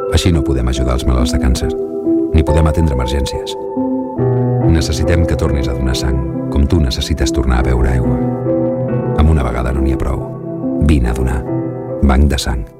Així no podem ajudar els malalts de càncer, ni podem atendre emergències. Necessitem que tornis a donar sang, com tu necessites tornar a beure aigua. Amb una vegada no n'hi ha prou. Vine a donar. Banc de sang.